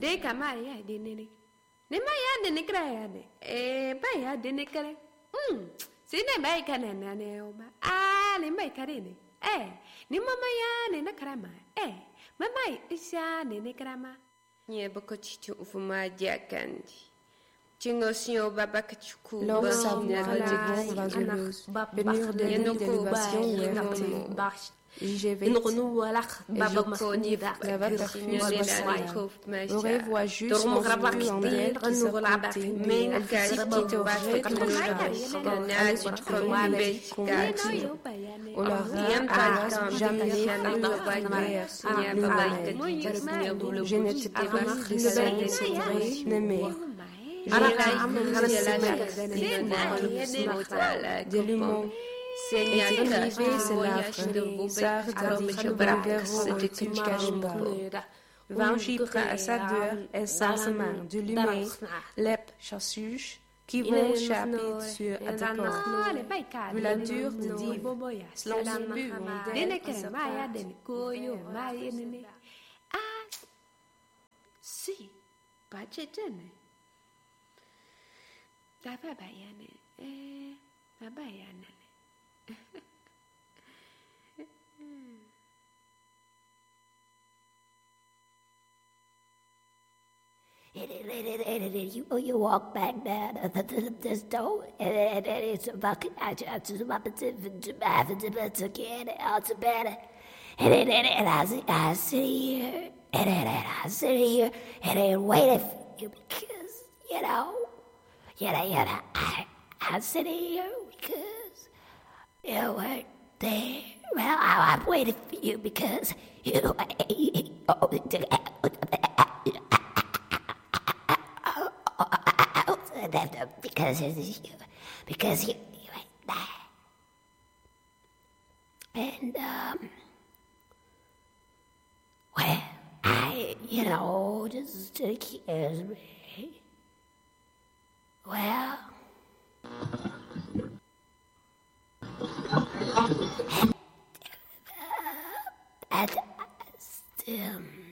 Deka Maya didn't. Nemaya didn't cry. Baya didn't cry. Sine bacon and Naneoma. Ah, Limbacarine. Nimamaya Ninakrama. Mamma is ya Ninakrama. Niebocochitu ufuma diacandi. Cingosio babacachuku. Lors savoir venir de l'élévation JGV aurait voix juste mon flux en elle qui se côté qui t'aurait tout le allez se trouver on leur a jamais je n'étais pas de saint n'aimer de l'humour et arrivé c'est l'afre sar Vanchipra à sa deur et sa main de l'humain lep chassuche qui vont chapper sur Atacor. La dure de div, l'ensemble si, pas chetene. Tapa bayane, babayane. You walk back down this door, and it's a fucking I just and I sit here, and I sit here, and I waited for you because I sit here because you weren't there. Well, I waited for you because because you ain't there. And well, I just scares me. Well, and still.